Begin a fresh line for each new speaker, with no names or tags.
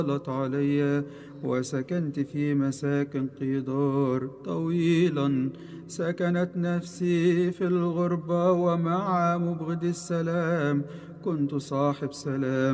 طالت علي وسكنت في مساكن قدار طويلا. سكنت نفسي في الغربة ومع مبغض السلام كنت صاحب سلام.